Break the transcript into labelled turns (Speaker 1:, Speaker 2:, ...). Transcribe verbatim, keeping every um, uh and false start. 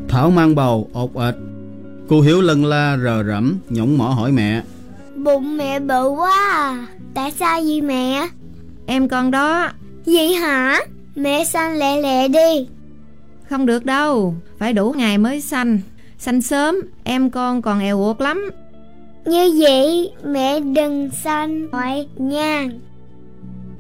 Speaker 1: Thảo mang bầu ột ệt. Cô Hiếu lân la rờ rẫm, nhõng mỏ hỏi mẹ.
Speaker 2: Bụng mẹ bự quá à. Tại sao vậy mẹ?
Speaker 3: Em con đó.
Speaker 2: Vậy hả? Mẹ sanh lẹ lẹ đi.
Speaker 3: Không được đâu, phải đủ ngày mới sanh. Sanh sớm em con còn èo uột lắm.
Speaker 2: Như vậy mẹ đừng sanh ngoại nha.